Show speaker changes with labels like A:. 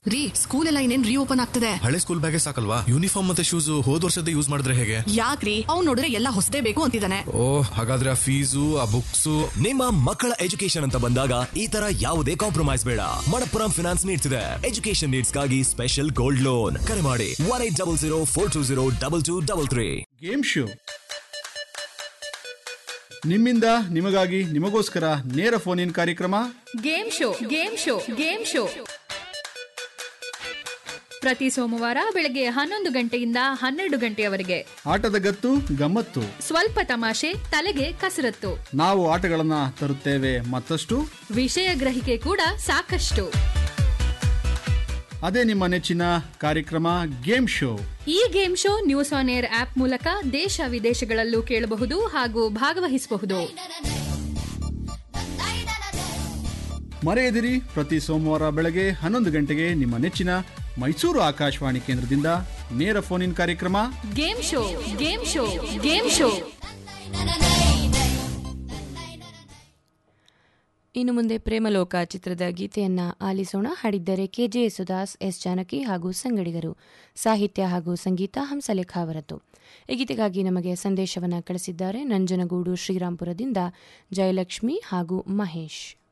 A: ರೀ, ಸ್ಕೂಲ್ ಎಲ್ಲ ಇನ್ನೇನ್ ರೀಓಪನ್ ಆಗ್ತದೆ.
B: ಹಳೆ ಸ್ಕೂಲ್ ಬ್ಯಾಗೇ ಸಾಕಲ್ವಾ? ಯೂನಿಫಾರ್ಮ್ ಮತ್ತೆ ಶೂಸ್ ಹೋದ್ ವರ್ಷದ ಯೂಸ್ ಮಾಡಿದ್ರೆ ಹೇಗೆ?
A: ಯಾಕ್ರಿ, ಅವ್ನು ನೋಡಿದ್ರೆ ಎಲ್ಲ ಹೊಸದೇ ಬೇಕು ಅಂತಿದ್ದಾನೆ.
B: ಓ, ಹಾಗಾದ್ರೆ ಆ ಫೀಸು, ಆ ಬುಕ್ಸ್.
C: ನಿಮ್ಮ ಮಕ್ಕಳ ಎಜುಕೇಶನ್ ಅಂತ ಬಂದಾಗ ಈ ತರ ಯಾವುದೇ ಕಾಂಪ್ರಮೈಸ್ ಬೇಡ. ಮಣಪ್ಪುರಂ ಫಿನಾನ್ಸ್ ನೀಡ್ತಿದೆ ಎಜುಕೇಶನ್ ನೀಡ್ಸ್ಗಾಗಿ ಸ್ಪೆಷಲ್ ಗೋಲ್ಡ್ ಲೋನ್. ಕರೆ ಮಾಡಿ 1800 420 2233.
D: ಗೇಮ್ ಶೋ ನಿಮ್ಮಿಂದ ನಿಮಗಾಗಿ ನಿಮಗೋಸ್ಕರ ನೇರ ಫೋನ್ ಇನ್ ಕಾರ್ಯಕ್ರಮ
E: game show game show game show ಪ್ರತಿ ಸೋಮವಾರ ಬೆಳಗ್ಗೆ 11 ಗಂಟೆಯಿಂದ 12 ಗಂಟೆಯವರೆಗೆ.
D: ಆಟದ ಗತ್ತು ಗಮ್ಮತ್ತು,
E: ಸ್ವಲ್ಪ ತಮಾಷೆ, ತಲೆಗೆ ಕಸರತ್ತು.
D: ನಾವು ಆಟಗಳನ್ನ ತರುತ್ತೇವೆ ಮತ್ತಷ್ಟು
E: ವಿಷಯ ಗ್ರಹಿಕೆ ಕೂಡ ಸಾಕಷ್ಟು.
D: ಅದೇ ನಿಮ್ಮ ನೆಚ್ಚಿನ ಕಾರ್ಯಕ್ರಮ ಗೇಮ್ ಶೋ.
E: ಈ game show news on air app ಮೂಲಕ ದೇಶ ವಿದೇಶಗಳಲ್ಲೂ ಕೇಳಬಹುದು ಹಾಗೂ ಭಾಗವಹಿಸಬಹುದು.
D: ಮರೆಯದಿರಿ, ಪ್ರತಿ ಸೋಮವಾರ ಬೆಳಗ್ಗೆ 11 ಗಂಟೆಗೆ ನಿಮ್ಮ ನೆಚ್ಚಿನ ಮೈಸೂರು ಆಕಾಶವಾಣಿ ಕೇಂದ್ರದಿಂದ ನೇರ ಫೋನ್ ಇನ್ ಕಾರ್ಯಕ್ರಮ
E: game show game show game show.
F: ಇನ್ನು ಮುಂದೆ ಪ್ರೇಮಲೋಕ ಚಿತ್ರದ ಗೀತೆಯನ್ನ ಆಲಿಸೋಣ. ಹಾಡಿದ್ದಾರೆ ಕೆಜೆ ಯೇಸುದಾಸ್, ಎಸ್ ಜಾನಕಿ ಹಾಗೂ ಸಂಗಡಿಗರು. ಸಾಹಿತ್ಯ ಹಾಗೂ ಸಂಗೀತ ಹಂಸಲೇಖ ಅವರದ್ದು. ಈ ಗೀತೆಗಾಗಿ ನಮಗೆ ಸಂದೇಶವನ್ನು ಕಳಿಸಿದ್ದಾರೆ ನಂಜನಗೂಡು ಶ್ರೀರಾಂಪುರದಿಂದ ಜಯಲಕ್ಷ್ಮಿ ಹಾಗೂ ಮಹೇಶ್.